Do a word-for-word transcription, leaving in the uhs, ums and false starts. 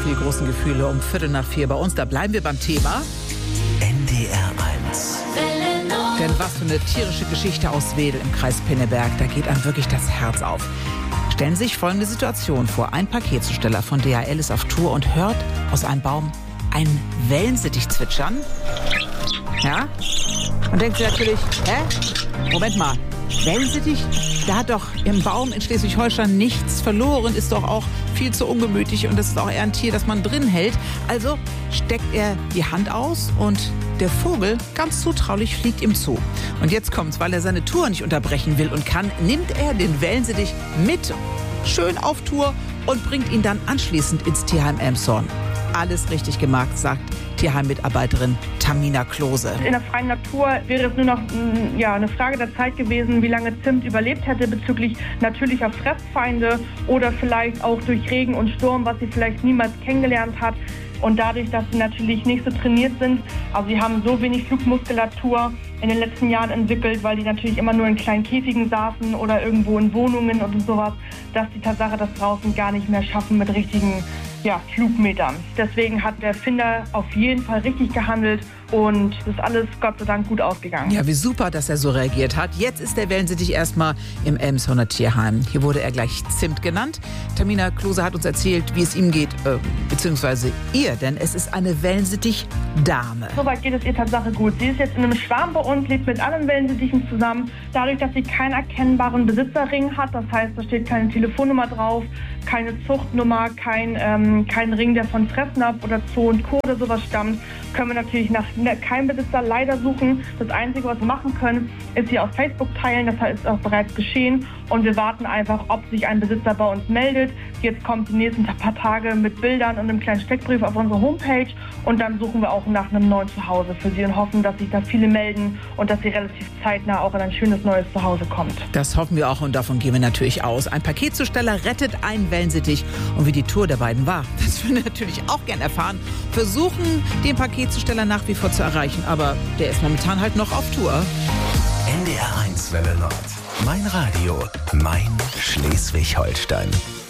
die großen Gefühle um Viertel nach vier bei uns. Da bleiben wir beim Thema N D R eins. Denn was für eine tierische Geschichte aus Wedel im Kreis Pinneberg. Da geht einem wirklich das Herz auf. Stellen Sie sich folgende Situation vor. Ein Paketzusteller von D H L ist auf Tour und hört aus einem Baum einen Wellensittich zwitschern. Ja? Und denkt sich natürlich, hä? Moment mal, Wellensittich? Der hat doch im Baum in Schleswig-Holstein nichts verloren, ist doch auch viel zu ungemütlich und das ist auch eher ein Tier, das man drin hält. Also steckt er die Hand aus und der Vogel, ganz zutraulich, fliegt ihm zu. Und jetzt kommt's, weil er seine Tour nicht unterbrechen will und kann, nimmt er den Wellensittich mit schön auf Tour und bringt ihn dann anschließend ins Tierheim Elmshorn. Alles richtig gemacht, sagt Tierheim-Mitarbeiterin Tamina Klose. In der freien Natur wäre es nur noch ja, eine Frage der Zeit gewesen, wie lange Zimt überlebt hätte bezüglich natürlicher Fressfeinde oder vielleicht auch durch Regen und Sturm, was sie vielleicht niemals kennengelernt hat. Und dadurch, dass sie natürlich nicht so trainiert sind, also sie haben so wenig Flugmuskulatur in den letzten Jahren entwickelt, weil die natürlich immer nur in kleinen Käfigen saßen oder irgendwo in Wohnungen und sowas, dass die Tatsache das draußen gar nicht mehr schaffen mit richtigen ja, Flugmetern. Deswegen hat der Finder auf jeden Fall richtig gehandelt und ist alles Gott sei Dank gut ausgegangen. Ja, wie super, dass er so reagiert hat. Jetzt ist der Wellensittich erstmal im Elmshorner Tierheim. Hier wurde er gleich Zimt genannt. Tamina Klose hat uns erzählt, wie es ihm geht, äh, beziehungsweise ihr, denn es ist eine Wellensittich-Dame. Soweit geht es ihr Tatsache gut. Sie ist jetzt in einem Schwarm bei uns, lebt mit anderen Wellensittichen zusammen. Dadurch, dass sie keinen erkennbaren Besitzerring hat, das heißt, da steht keine Telefonnummer drauf, keine Zuchtnummer, kein, ähm, kein Ring, der von Fressnapf oder Zoo und Co. oder sowas stammt, können wir natürlich nach keinem Besitzer leider suchen. Das Einzige, was wir machen können, ist sie auf Facebook teilen. Das ist auch bereits geschehen. Und wir warten einfach, ob sich ein Besitzer bei uns meldet. Jetzt kommt die nächsten paar Tage mit Bildern und einem kleinen Steckbrief auf unsere Homepage. Und dann suchen wir auch nach einem neuen Zuhause für sie und hoffen, dass sich da viele melden und dass sie relativ zeitnah auch in ein schönes neues Zuhause kommt. Das hoffen wir auch und davon gehen wir natürlich aus. Ein Paketzusteller rettet einen Wellensittich. Und wie die Tour der beiden war, das würden wir natürlich auch gern erfahren. Versuchen, den Paketzusteller nach wie vor zu erreichen. Aber der ist momentan halt noch auf Tour. N D R eins Welle Nord. Mein Radio, mein Schleswig-Holstein.